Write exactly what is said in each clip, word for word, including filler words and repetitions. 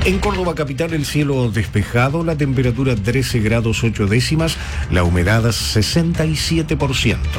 En Córdoba capital el cielo despejado, la temperatura trece grados ocho décimas, la humedad sesenta y siete por ciento.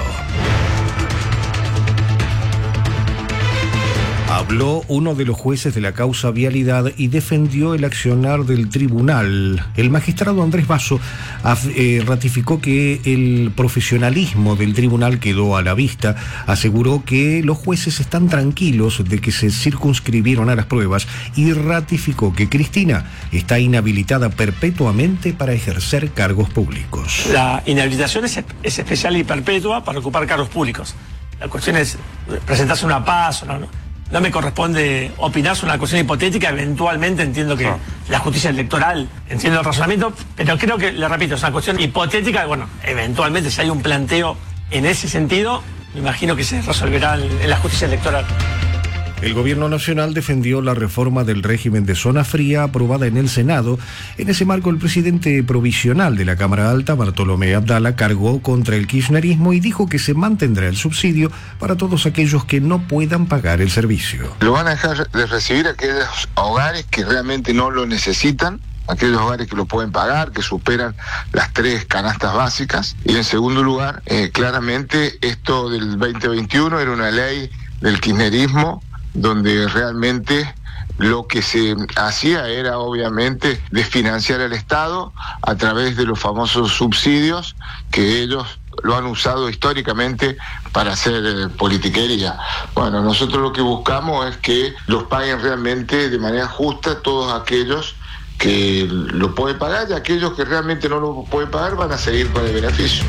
Habló uno de los jueces de la causa Vialidad y defendió el accionar del tribunal. El magistrado Andrés Basso eh, ratificó que el profesionalismo del tribunal quedó a la vista. Aseguró que los jueces están tranquilos de que se circunscribieron a las pruebas y ratificó que Cristina está inhabilitada perpetuamente para ejercer cargos públicos. La inhabilitación es, es especial y perpetua para ocupar cargos públicos. La cuestión es presentarse una paz o no, no. No me corresponde opinar sobre una cuestión hipotética, eventualmente entiendo que no. La justicia electoral, entiendo el razonamiento, pero creo que, le repito, es una cuestión hipotética, bueno, eventualmente si hay un planteo en ese sentido, me imagino que se resolverá en, en la justicia electoral. El gobierno nacional defendió la reforma del régimen de zona fría aprobada en el Senado. En ese marco, el presidente provisional de la Cámara Alta, Bartolomé Abdala, cargó contra el kirchnerismo y dijo que se mantendrá el subsidio para todos aquellos que no puedan pagar el servicio. Lo van a dejar de recibir aquellos hogares que realmente no lo necesitan, aquellos hogares que lo pueden pagar, que superan las tres canastas básicas. Y en segundo lugar, eh, claramente esto del veinte veintiuno era una ley del kirchnerismo donde realmente lo que se hacía era obviamente desfinanciar al Estado a través de los famosos subsidios que ellos lo han usado históricamente para hacer eh, politiquería. Bueno, nosotros lo que buscamos es que los paguen realmente de manera justa todos aquellos que lo pueden pagar y aquellos que realmente no lo pueden pagar van a seguir con el beneficio.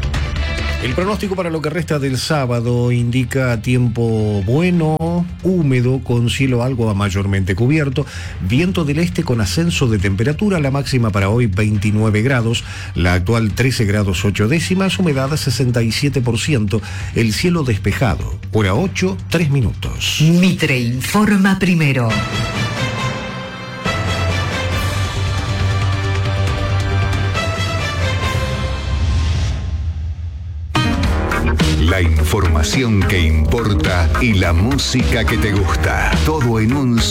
El pronóstico para lo que resta del sábado indica tiempo bueno, húmedo, con cielo algo mayormente cubierto, viento del este con ascenso de temperatura, la máxima para hoy veintinueve grados, la actual trece grados ocho décimas, humedad sesenta y siete por ciento, el cielo despejado, hora ocho, tres minutos. Mitre informa primero. La información que importa y la música que te gusta. Todo en un